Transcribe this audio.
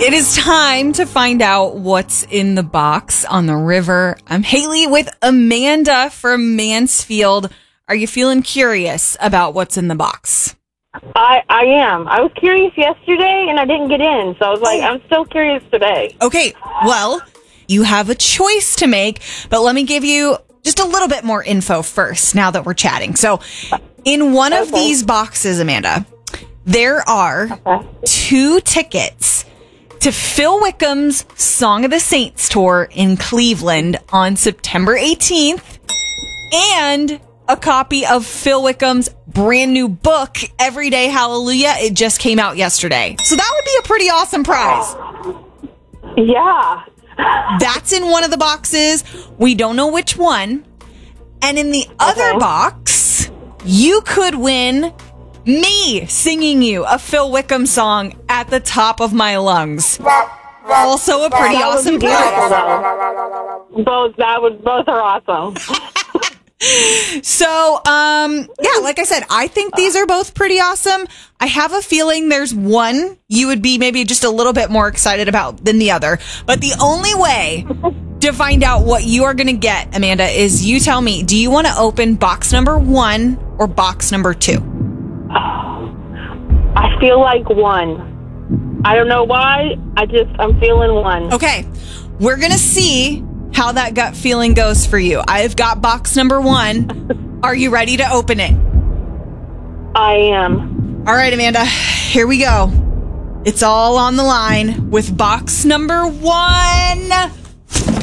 It is time to find out what's in the box on the river. I'm Haley with Amanda from Mansfield. Are you feeling curious about what's in the box? I am. I was curious yesterday and I didn't get in. So I was like, I'm still curious today. Okay, well, you have a choice to make, but let me give you just a little bit more info first now that we're chatting. So in one of these boxes, Amanda, there are 2 tickets to Phil Wickham's Song of the Saints tour in Cleveland on September 18th and a copy of Phil Wickham's brand new book, Everyday Hallelujah. It just came out yesterday. So that would be a pretty awesome prize. Yeah. That's in one of the boxes. We don't know which one. And in the other box, you could win me singing you a Phil Wickham song at the top of my lungs. Also a pretty awesome prize. Both are awesome. So, yeah, like I said, I think these are both pretty awesome. I have a feeling there's one you would be maybe just a little bit more excited about than the other. But the only way to find out what you are going to get, Amanda, is you tell me, do you want to open box number 1 or box number 2? I feel like 1. I don't know why. I'm feeling 1. Okay. We're going to see how that gut feeling goes for you. I've got box number 1. Are you ready to open it? I am. All right, Amanda, here we go. It's all on the line with box number 1.